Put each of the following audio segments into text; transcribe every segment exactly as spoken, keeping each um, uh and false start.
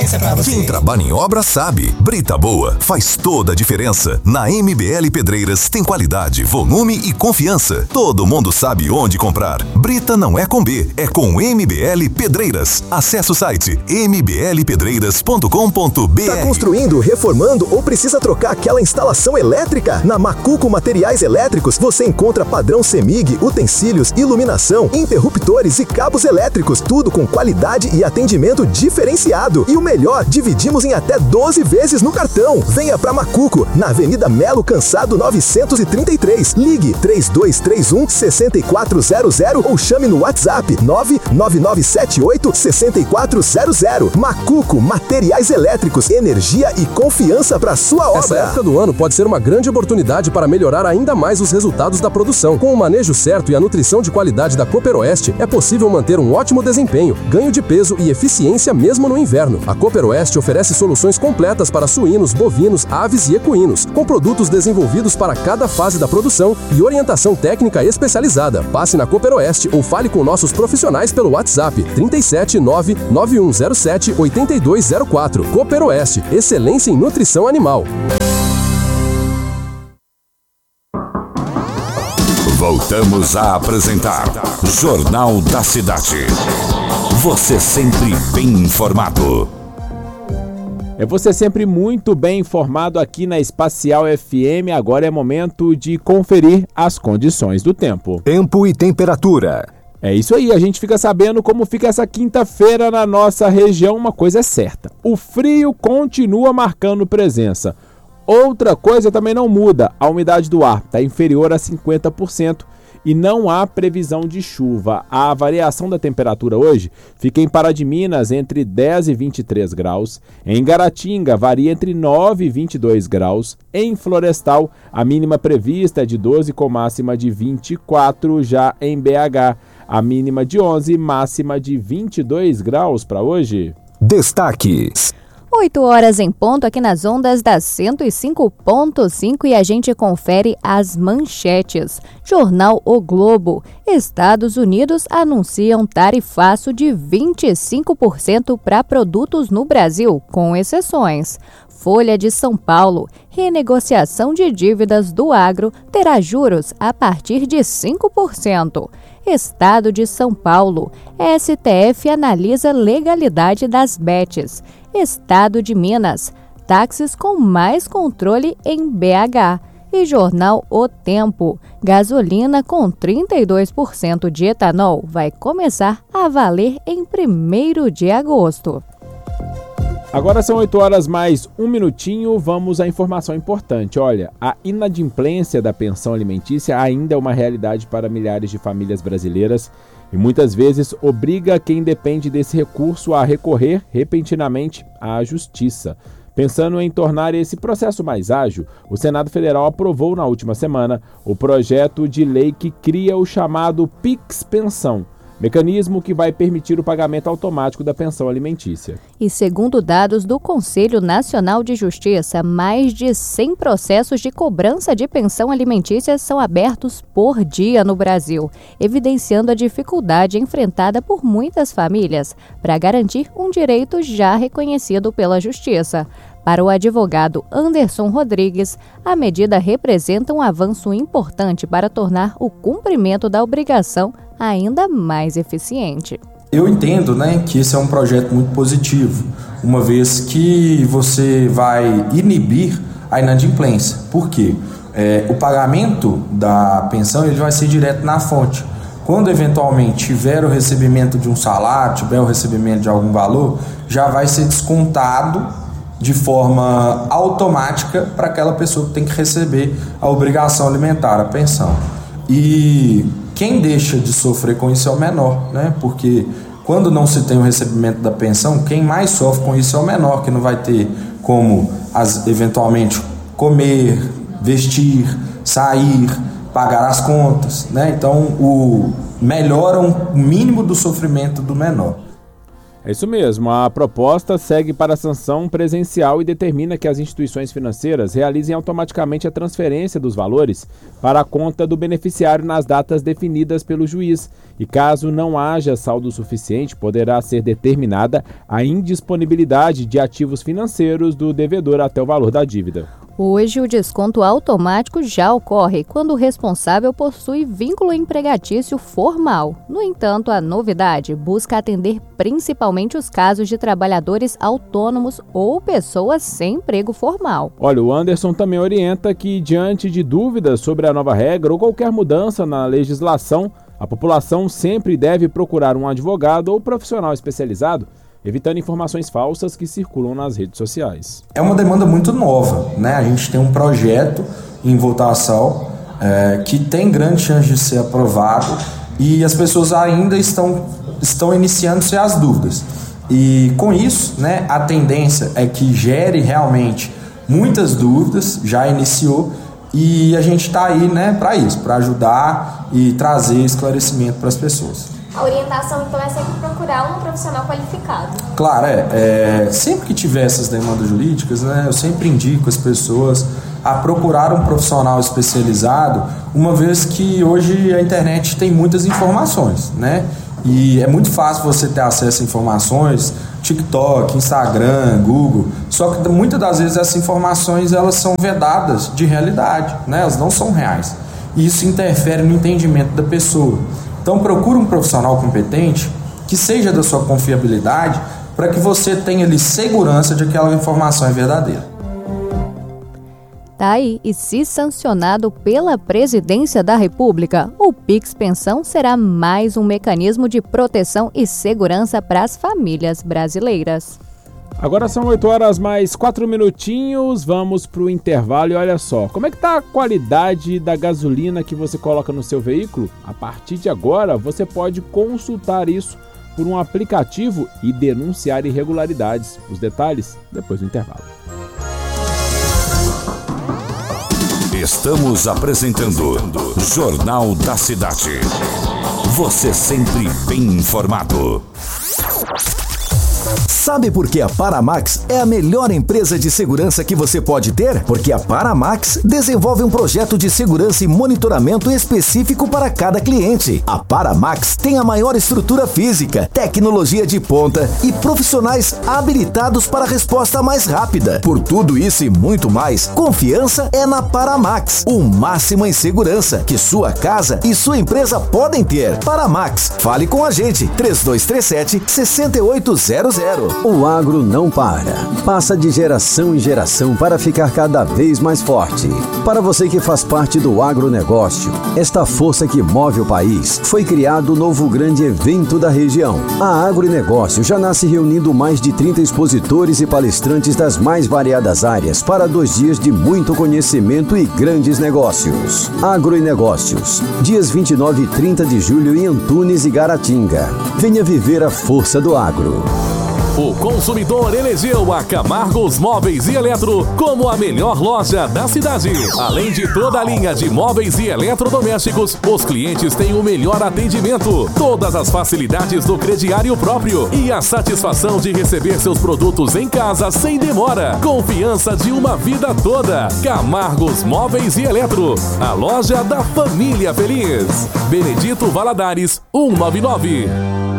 experiência pra você. Quem trabalha em obra sabe. Brita boa faz toda a diferença. Na M B L Pedreiras tem qualidade, volume e confiança. Todo mundo sabe onde comprar. Brita não é com B, é com M B L Pedreiras. Acesse o site m b l pedreiras ponto com ponto b r. Tá construindo, reformando ou precisa trocar aquela instalação elétrica? Na Macuco Materiais Elétricos você encontra padrão CEMIG, utensílios, iluminação, interruptores e cabos elétricos. Tudo com qualidade e atendimento diferenciado. E o melhor, dividimos em até doze vezes no cartão. Venha pra Macuco, na Avenida Melo Cansado novecentos e trinta e três. Ligue três dois três um, seis quatro zero zero ou chame no WhatsApp nove nove nove sete oito, seis quatro zero zero. Macuco Materiais Elétricos, energia e confiança para sua obra. Essa época do ano pode ser uma grande oportunidade para melhorar ainda mais os resultados da produção. Com o manejo certo e a nutrição de qualidade da Cooper Oeste, é possível manter um ótimo desempenho, ganho de peso e eficiência mesmo no inverno. A Cooper Oeste oferece soluções completas para suínos, bovinos, aves e equinos, com produtos desenvolvidos para cada fase da produção e orientação técnica especializada. Passe na Cooper Oeste ou fale com nossos profissionais pelo WhatsApp trinta e sete nove nove um zero sete oito dois zero quatro. Cooper Oeste, excelência em nutrição animal. Voltamos a apresentar Jornal da Cidade. Você sempre bem informado. É você sempre muito bem informado aqui na Espacial F M. Agora é momento de conferir as condições do tempo. Tempo e temperatura. É isso aí, a gente fica sabendo como fica essa quinta-feira na nossa região. Uma coisa é certa, o frio continua marcando presença. Outra coisa também não muda, a umidade do ar está inferior a cinquenta por cento e não há previsão de chuva. A variação da temperatura hoje fica em Pará de Minas entre dez e vinte e três graus, em Garatinga varia entre nove e vinte e dois graus, em Florestal a mínima prevista é de doze com máxima de vinte e quatro, já em B H a mínima de onze e máxima de vinte e dois graus para hoje. Destaques. oito horas em ponto aqui nas ondas da cento e cinco ponto cinco e a gente confere as manchetes. Jornal O Globo. Estados Unidos anunciam tarifaço de vinte e cinco por cento para produtos no Brasil, com exceções. Folha de São Paulo. Renegociação de dívidas do agro terá juros a partir de cinco por cento. Estado de São Paulo. S T F analisa legalidade das bets. Estado de Minas. Táxis com mais controle em B H. E Jornal O Tempo. Gasolina com trinta e dois por cento de etanol vai começar a valer em primeiro de agosto. Agora são oito horas mais um minutinho, vamos à informação importante. Olha, a inadimplência da pensão alimentícia ainda é uma realidade para milhares de famílias brasileiras e muitas vezes obriga quem depende desse recurso a recorrer repentinamente à justiça. Pensando em tornar esse processo mais ágil, o Senado Federal aprovou na última semana o projeto de lei que cria o chamado Pix Pensão, mecanismo que vai permitir o pagamento automático da pensão alimentícia. E segundo dados do Conselho Nacional de Justiça, mais de cem processos de cobrança de pensão alimentícia são abertos por dia no Brasil, evidenciando a dificuldade enfrentada por muitas famílias para garantir um direito já reconhecido pela Justiça. Para o advogado Anderson Rodrigues, a medida representa um avanço importante para tornar o cumprimento da obrigação ainda mais eficiente. Eu entendo, né, que esse é um projeto muito positivo, uma vez que você vai inibir a inadimplência. Por quê? É, o pagamento da pensão ele vai ser direto na fonte. Quando eventualmente tiver o recebimento de um salário, tiver o recebimento de algum valor, já vai ser descontado de forma automática para aquela pessoa que tem que receber a obrigação alimentar, a pensão. E quem deixa de sofrer com isso é o menor, né? Porque quando não se tem o recebimento da pensão, quem mais sofre com isso é o menor, que não vai ter como as, eventualmente comer, vestir, sair, pagar as contas, né? Então o melhora o mínimo do sofrimento do menor. É isso mesmo, a proposta segue para a sanção presencial e determina que as instituições financeiras realizem automaticamente a transferência dos valores para a conta do beneficiário nas datas definidas pelo juiz e, caso não haja saldo suficiente, poderá ser determinada a indisponibilidade de ativos financeiros do devedor até o valor da dívida. Hoje, o desconto automático já ocorre quando o responsável possui vínculo empregatício formal. No entanto, a novidade busca atender principalmente os casos de trabalhadores autônomos ou pessoas sem emprego formal. Olha, o Anderson também orienta que, diante de dúvidas sobre a nova regra ou qualquer mudança na legislação, a população sempre deve procurar um advogado ou profissional especializado, evitando informações falsas que circulam nas redes sociais. É uma demanda muito nova, né? A gente tem um projeto em votação é, que tem grande chance de ser aprovado e as pessoas ainda estão, estão iniciando-se as dúvidas. E com isso, né, a tendência é que gere realmente muitas dúvidas, já iniciou, e a gente está aí, né, para isso, para ajudar e trazer esclarecimento para as pessoas. A orientação, então, é sempre procurar um profissional qualificado. Claro, é, é. Sempre que tiver essas demandas jurídicas, né, eu sempre indico as pessoas a procurar um profissional especializado, uma vez que hoje a internet tem muitas informações, né? E é muito fácil você ter acesso a informações, TikTok, Instagram, Google, só que muitas das vezes essas informações elas são vedadas de realidade, né? Elas não são reais. E isso interfere no entendimento da pessoa. Então procure um profissional competente que seja da sua confiabilidade para que você tenha ali segurança de que aquela informação é verdadeira. Tá aí, e se sancionado pela Presidência da República, o Pix Pensão será mais um mecanismo de proteção e segurança para as famílias brasileiras. Agora são oito horas mais quatro minutinhos, vamos para o intervalo e olha só, como é que está a qualidade da gasolina que você coloca no seu veículo? A partir de agora você pode consultar isso por um aplicativo e denunciar irregularidades. Os detalhes depois do intervalo. Estamos apresentando Jornal da Cidade. Você sempre bem informado. Sabe por que a Paramax é a melhor empresa de segurança que você pode ter? Porque a Paramax desenvolve um projeto de segurança e monitoramento específico para cada cliente. A Paramax tem a maior estrutura física, tecnologia de ponta e profissionais habilitados para a resposta mais rápida. Por tudo isso e muito mais, confiança é na Paramax. O máximo em segurança que sua casa e sua empresa podem ter. Paramax, fale com a gente. três dois três sete, seis oito zero zero. O agro não para. Passa de geração em geração para ficar cada vez mais forte. Para você que faz parte do agronegócio, esta força que move o país, foi criado o novo grande evento da região. A Agronegócio já nasce reunindo mais de trinta expositores e palestrantes das mais variadas áreas para dois dias de muito conhecimento e grandes negócios. Agronegócios, dias vinte e nove e trinta de julho em Antunes e Garatinga. Venha viver a força do agro. O consumidor elegeu a Camargos Móveis e Eletro como a melhor loja da cidade. Além de toda a linha de móveis e eletrodomésticos, os clientes têm o melhor atendimento, todas as facilidades do crediário próprio e a satisfação de receber seus produtos em casa sem demora. Confiança de uma vida toda. Camargos Móveis e Eletro, a loja da família feliz. Benedito Valadares, cento e noventa e nove.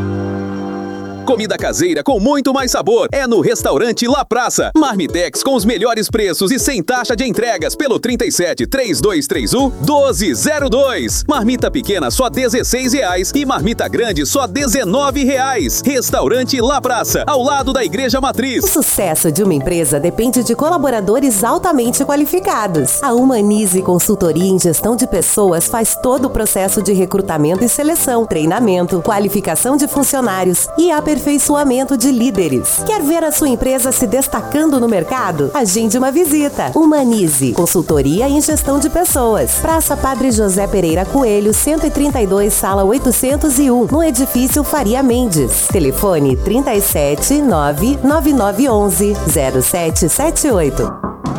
Comida caseira com muito mais sabor é no Restaurante La Praça. Marmitex com os melhores preços e sem taxa de entregas pelo trinta e sete, três dois três um, doze zero dois. Marmita pequena só dezesseis reais e marmita grande só dezenove reais. Restaurante La Praça, ao lado da Igreja Matriz. O sucesso de uma empresa depende de colaboradores altamente qualificados. A Humanize Consultoria em Gestão de Pessoas faz todo o processo de recrutamento e seleção, treinamento, qualificação de funcionários e aperfeiçoamento aperfeiçoamento de líderes. Quer ver a sua empresa se destacando no mercado? Agende uma visita. Humanize, consultoria em gestão de pessoas. Praça Padre José Pereira Coelho, cento e trinta e dois, sala oitocentos e um, no edifício Faria Mendes. Telefone trinta e sete, nove nove nove onze, zero sete sete oito.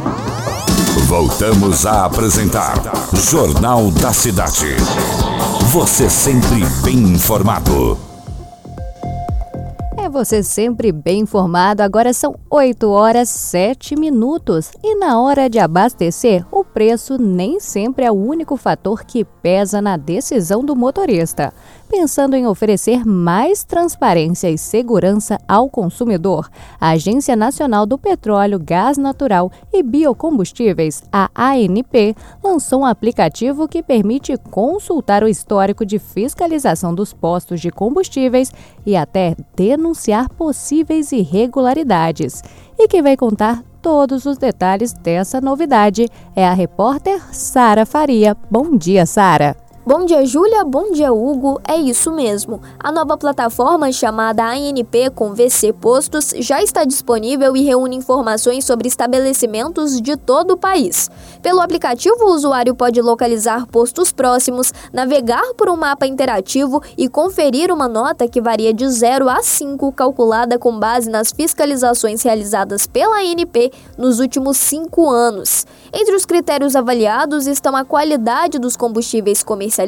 Voltamos a apresentar Jornal da Cidade. Você sempre bem informado. Você sempre bem informado, agora são oito horas e sete minutos e na hora de abastecer, o preço nem sempre é o único fator que pesa na decisão do motorista. Pensando em oferecer mais transparência e segurança ao consumidor, a Agência Nacional do Petróleo, Gás Natural e Biocombustíveis, a A N P, lançou um aplicativo que permite consultar o histórico de fiscalização dos postos de combustíveis e até denunciar possíveis irregularidades. E quem vai contar todos os detalhes dessa novidade é a repórter Sara Faria. Bom dia, Sara. Bom dia, Júlia. Bom dia, Hugo. É isso mesmo. A nova plataforma chamada A N P com V C Postos já está disponível e reúne informações sobre estabelecimentos de todo o país. Pelo aplicativo, o usuário pode localizar postos próximos, navegar por um mapa interativo e conferir uma nota que varia de zero a cinco, calculada com base nas fiscalizações realizadas pela A N P nos últimos cinco anos. Entre os critérios avaliados estão a qualidade dos combustíveis comercializados,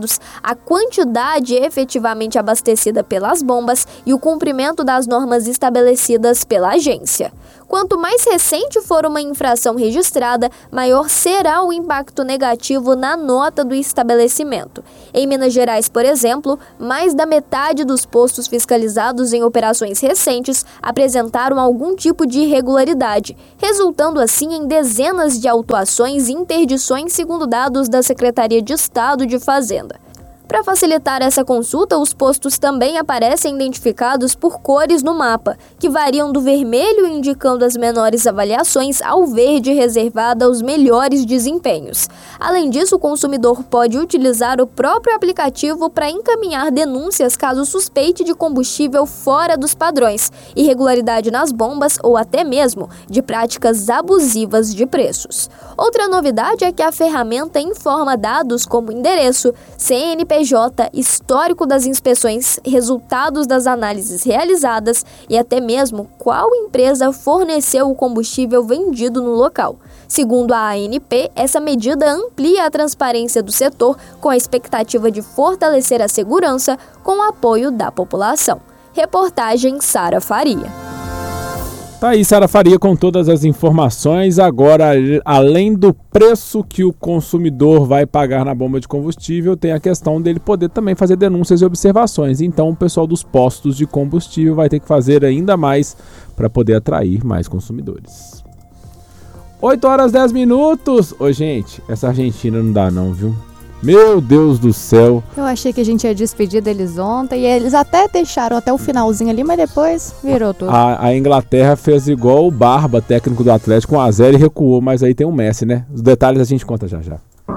a quantidade efetivamente abastecida pelas bombas e o cumprimento das normas estabelecidas pela agência. Quanto mais recente for uma infração registrada, maior será o impacto negativo na nota do estabelecimento. Em Minas Gerais, por exemplo, mais da metade dos postos fiscalizados em operações recentes apresentaram algum tipo de irregularidade, resultando assim em dezenas de autuações e interdições, segundo dados da Secretaria de Estado de Fazenda. Para facilitar essa consulta, os postos também aparecem identificados por cores no mapa, que variam do vermelho indicando as menores avaliações ao verde reservado aos melhores desempenhos. Além disso, o consumidor pode utilizar o próprio aplicativo para encaminhar denúncias caso suspeite de combustível fora dos padrões, irregularidade nas bombas ou até mesmo de práticas abusivas de preços. Outra novidade é que a ferramenta informa dados como endereço, C N P J, histórico das inspeções, resultados das análises realizadas e até mesmo qual empresa forneceu o combustível vendido no local. Segundo a A N P, essa medida amplia a transparência do setor com a expectativa de fortalecer a segurança com o apoio da população. Reportagem Sara Faria. Tá aí, Sara Faria, com todas as informações. Agora, além do preço que o consumidor vai pagar na bomba de combustível, tem a questão dele poder também fazer denúncias e observações. Então, o pessoal dos postos de combustível vai ter que fazer ainda mais para poder atrair mais consumidores. oito horas e dez minutos. Ô, gente, essa Argentina não dá não, viu? Meu Deus do céu. Eu achei que a gente ia despedir deles ontem e eles até deixaram até o finalzinho ali, mas depois virou tudo. A, a Inglaterra fez igual o Barba, técnico do Atlético, um a zero e recuou, mas aí tem o Messi, né? Os detalhes a gente conta já já.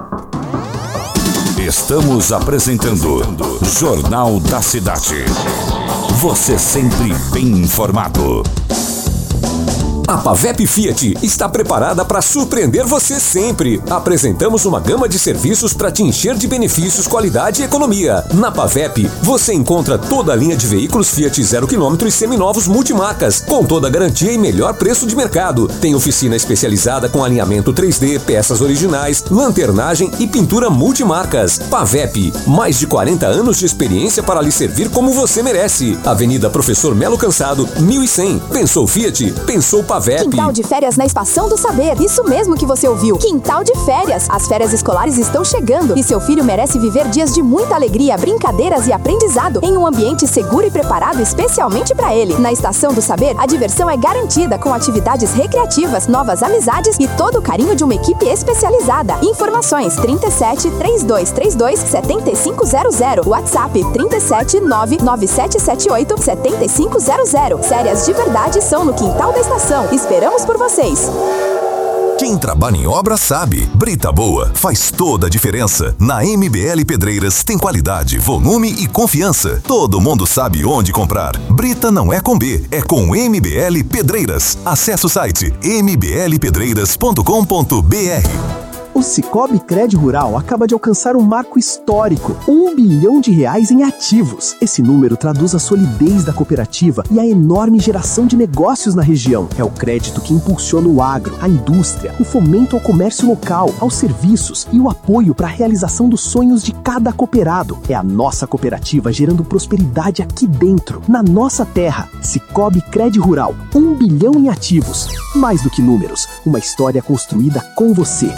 Estamos apresentando Jornal da Cidade. Você sempre bem informado. A Pavep Fiat está preparada para surpreender você sempre. Apresentamos uma gama de serviços para te encher de benefícios, qualidade e economia. Na Pavep, você encontra toda a linha de veículos Fiat zero quilômetro e seminovos multimarcas, com toda a garantia e melhor preço de mercado. Tem oficina especializada com alinhamento três D, peças originais, lanternagem e pintura multimarcas. Pavep, mais de quarenta anos de experiência para lhe servir como você merece. Avenida Professor Melo Cansado, mil e cem. Pensou Fiat? Pensou Pavep. Quintal de férias na Estação do Saber. Isso mesmo que você ouviu. Quintal de férias. As férias escolares estão chegando e seu filho merece viver dias de muita alegria, brincadeiras e aprendizado em um ambiente seguro e preparado especialmente para ele. Na Estação do Saber, a diversão é garantida com atividades recreativas, novas amizades e todo o carinho de uma equipe especializada. Informações trinta e sete, trinta e dois trinta e dois, setenta e cinco zero zero. WhatsApp trinta e sete, nove nove sete sete oito, setenta e cinco zero zero. Férias de verdade são no Quintal da Estação. Esperamos por vocês! Quem trabalha em obra sabe. Brita boa faz toda a diferença. Na M B L Pedreiras tem qualidade, volume e confiança. Todo mundo sabe onde comprar. Brita não é com B, é com M B L Pedreiras. Acesse o site m b l pedreiras ponto com ponto b r. O Sicoob Cred Rural acaba de alcançar um marco histórico, um bilhão de reais em ativos. Esse número traduz a solidez da cooperativa e a enorme geração de negócios na região. É o crédito que impulsiona o agro, a indústria, o fomento ao comércio local, aos serviços e o apoio para a realização dos sonhos de cada cooperado. É a nossa cooperativa gerando prosperidade aqui dentro, na nossa terra. Sicoob Cred Rural, um bilhão em ativos. Mais do que números, uma história construída com você.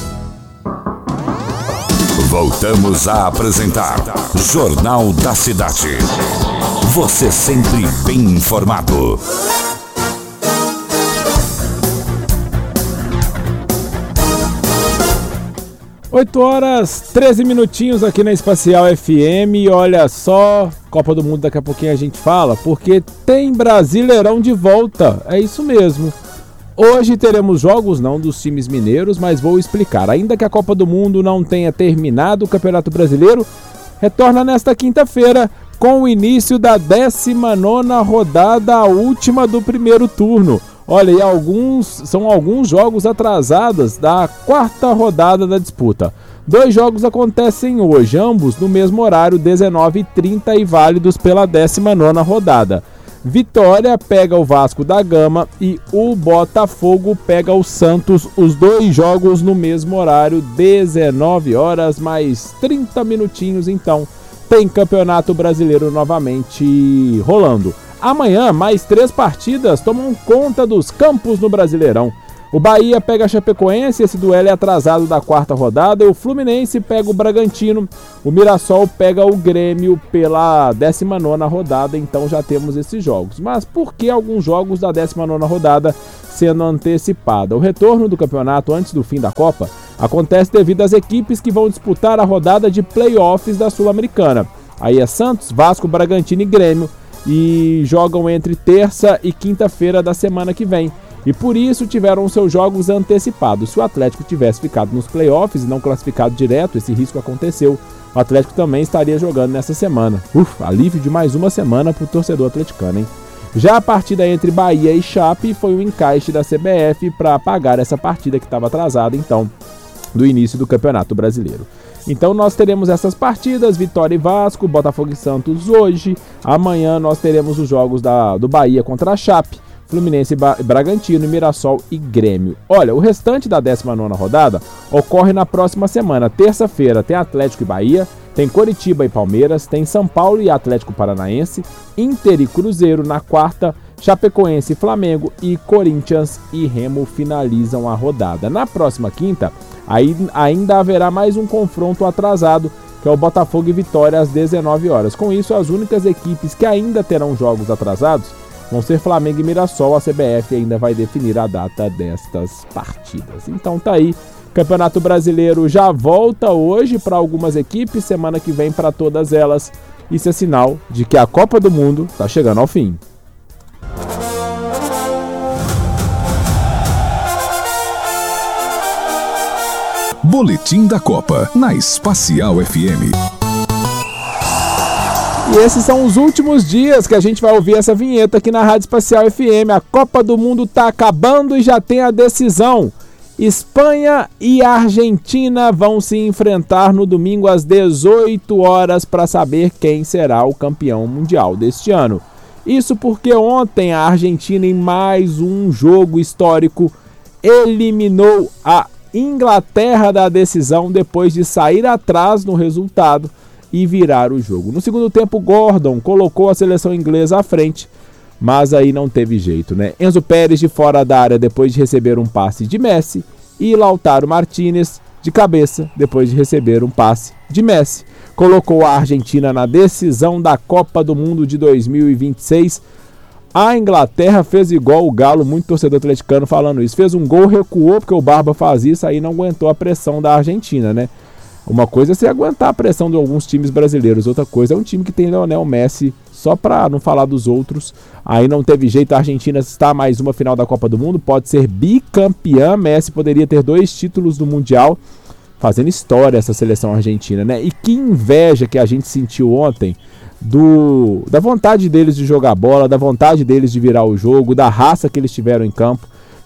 Voltamos a apresentar Jornal da Cidade. Você sempre bem informado. oito horas, treze minutinhos aqui na Espacial F M. E olha só, Copa do Mundo daqui a pouquinho a gente fala, porque tem Brasileirão de volta. É isso mesmo. Hoje teremos jogos não dos times mineiros, mas vou explicar. Ainda que a Copa do Mundo não tenha terminado, o Campeonato Brasileiro retorna nesta quinta-feira com o início da décima nona rodada, a última do primeiro turno. Olha, e alguns, são alguns jogos atrasados da quarta rodada da disputa. Dois jogos acontecem hoje, ambos no mesmo horário, dezenove e trinta, e válidos pela décima nona rodada. Vitória pega o Vasco da Gama e o Botafogo pega o Santos, os dois jogos no mesmo horário, dezenove horas mais trinta minutinhos. Então tem Campeonato Brasileiro novamente rolando. Amanhã mais três partidas tomam conta dos campos no Brasileirão. O Bahia pega a Chapecoense, esse duelo é atrasado da quarta rodada. E o Fluminense pega o Bragantino. O Mirassol pega o Grêmio pela décima nona rodada. Então já temos esses jogos. Mas por que alguns jogos da décima nona rodada sendo antecipada? O retorno do campeonato antes do fim da Copa acontece devido às equipes que vão disputar a rodada de playoffs da Sul-Americana. Aí é Santos, Vasco, Bragantino e Grêmio. E jogam entre terça e quinta-feira da semana que vem. E por isso tiveram seus jogos antecipados. Se o Atlético tivesse ficado nos playoffs e não classificado direto, esse risco aconteceu. O Atlético também estaria jogando nessa semana. Uf, alívio de mais uma semana para o torcedor atleticano, hein? Já a partida entre Bahia e Chape foi um encaixe da C B F para apagar essa partida que estava atrasada, então, do início do Campeonato Brasileiro. Então nós teremos essas partidas, Vitória e Vasco, Botafogo e Santos hoje. Amanhã nós teremos os jogos da, do Bahia contra a Chape, Fluminense, Bragantino, Mirassol e Grêmio. Olha, o restante da décima nona rodada ocorre na próxima semana. Terça-feira tem Atlético e Bahia, tem Coritiba e Palmeiras, tem São Paulo e Atlético Paranaense, Inter e Cruzeiro na quarta, Chapecoense e Flamengo e Corinthians e Remo finalizam a rodada. Na próxima quinta, aí ainda haverá mais um confronto atrasado, que é o Botafogo e Vitória às dezenove horas. Com isso, as únicas equipes que ainda terão jogos atrasados vão ser Flamengo e Mirassol. A C B F ainda vai definir a data destas partidas. Então tá aí, Campeonato Brasileiro já volta hoje para algumas equipes, semana que vem para todas elas. Isso é sinal de que a Copa do Mundo está chegando ao fim. Boletim da Copa, na Espacial F M. E esses são os últimos dias que a gente vai ouvir essa vinheta aqui na Rádio Espacial F M. A Copa do Mundo está acabando e já tem a decisão. Espanha e Argentina vão se enfrentar no domingo às dezoito horas para saber quem será o campeão mundial deste ano. Isso porque ontem a Argentina, em mais um jogo histórico, eliminou a Inglaterra da decisão depois de sair atrás no resultado e virar o jogo. No segundo tempo, Gordon colocou a seleção inglesa à frente, mas aí não teve jeito, né? Enzo Pérez de fora da área depois de receber um passe de Messi e Lautaro Martínez de cabeça depois de receber um passe de Messi. Colocou a Argentina na decisão da Copa do Mundo de dois mil e vinte e seis. A Inglaterra fez igual o Galo, muito torcedor atleticano falando isso. Fez um gol, recuou porque o Barba faz isso, aí não aguentou a pressão da Argentina, né? Uma coisa é você aguentar a pressão de alguns times brasileiros, outra coisa é um time que tem Lionel Messi, só para não falar dos outros. Aí não teve jeito, a Argentina está mais uma final da Copa do Mundo, pode ser bicampeã. Messi poderia ter dois títulos do Mundial, fazendo história essa seleção argentina, né? E que inveja que a gente sentiu ontem do, da vontade deles de jogar bola, da vontade deles de virar o jogo, da raça que eles tiveram em campo.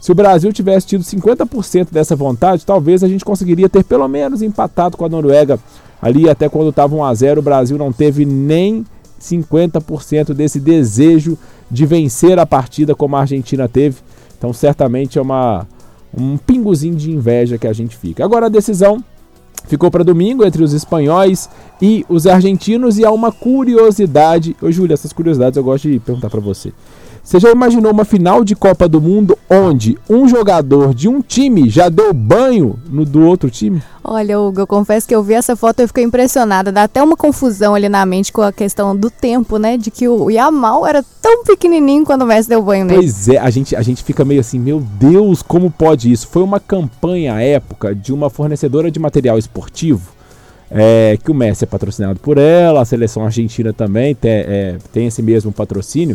Se o Brasil tivesse tido cinquenta por cento dessa vontade, talvez a gente conseguiria ter pelo menos empatado com a Noruega. Ali até quando estava um a zero, o Brasil não teve nem cinquenta por cento desse desejo de vencer a partida como a Argentina teve. Então certamente é uma, um pingozinho de inveja que a gente fica. Agora a decisão ficou para domingo entre os espanhóis e os argentinos, e há uma curiosidade. Ô Júlia, essas curiosidades eu gosto de perguntar para você. Você já imaginou uma final de Copa do Mundo onde um jogador de um time já deu banho no do outro time? Olha, Hugo, eu confesso que eu vi essa foto e eu fiquei impressionada. Dá até uma confusão ali na mente com a questão do tempo, né? De que o Yamal era tão pequenininho quando o Messi deu banho nele. Pois é, a gente, a gente fica meio assim, meu Deus, como pode isso? Foi uma campanha à época de uma fornecedora de material esportivo, é, que o Messi é patrocinado por ela, a seleção argentina também tem, é, tem esse mesmo patrocínio.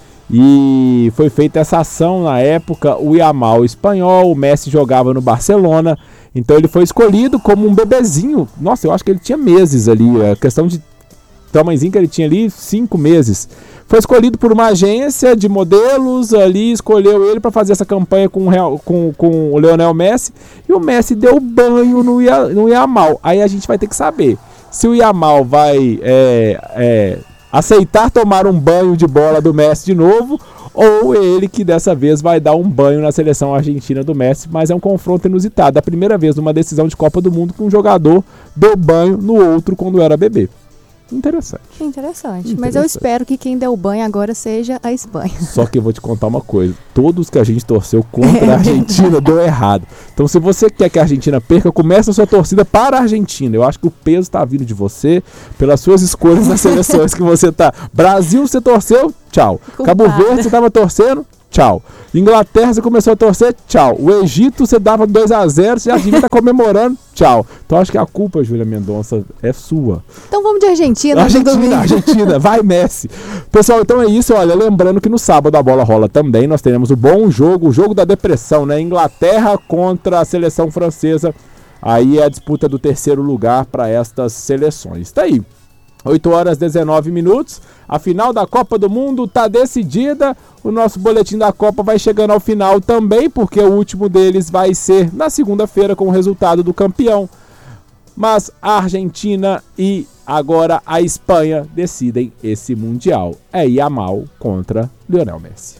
E foi feita essa ação na época. O Yamal espanhol, o Messi jogava no Barcelona, então ele foi escolhido como um bebezinho. Nossa, eu acho que ele tinha meses ali, a questão de tamanhozinho que ele tinha ali, cinco meses. Foi escolhido por uma agência de modelos ali, escolheu ele para fazer essa campanha com, com, com o Lionel Messi, e o Messi deu banho no, no Yamal. Aí a gente vai ter que saber se o Yamal vai é, é, aceitar tomar um banho de bola do Messi de novo, ou ele que dessa vez vai dar um banho na seleção argentina do Messi. Mas é um confronto inusitado, a primeira vez numa decisão de Copa do Mundo que um jogador deu banho no outro quando era bebê. Interessante. Interessante. Interessante. Mas eu espero que quem deu banho agora seja a Espanha. Só que eu vou te contar uma coisa. Todos que a gente torceu contra a Argentina deu errado. Então se você quer que a Argentina perca, começa a sua torcida para a Argentina. Eu acho que o peso está vindo de você, pelas suas escolhas nas seleções que você tá. Brasil, você torceu, tchau. Culpada. Cabo Verde, você estava torcendo, tchau. Inglaterra, você começou a torcer, tchau. O Egito, você dava dois a zero, você já devia estar comemorando, tchau. Então acho que a culpa, Júlia Mendonça, é sua. Então vamos de Argentina. Argentina, Argentina, vai Messi. Pessoal, então é isso, olha, lembrando que no sábado a bola rola também, nós teremos o bom jogo, o jogo da depressão, né? Inglaterra contra a seleção francesa. Aí é a disputa do terceiro lugar para estas seleções. Tá aí. oito horas e dezenove minutos, a final da Copa do Mundo está decidida. O nosso boletim da Copa vai chegando ao final também, porque o último deles vai ser na segunda-feira com o resultado do campeão. Mas a Argentina e agora a Espanha decidem esse Mundial. É Yamal contra Lionel Messi.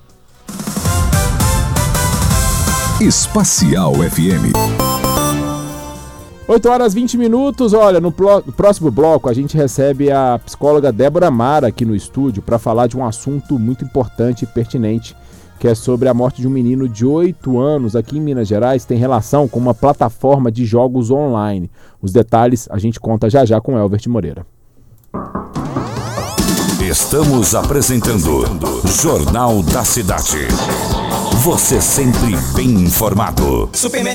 Espacial F M. oito horas e vinte minutos, olha, no, plo- no próximo bloco a gente recebe a psicóloga Débora Mara aqui no estúdio para falar de um assunto muito importante e pertinente, que é sobre a morte de um menino de oito anos aqui em Minas Gerais, tem relação com uma plataforma de jogos online. Os detalhes a gente conta já já com Elvert Moreira. Estamos apresentando Jornal da Cidade. Você sempre bem informado.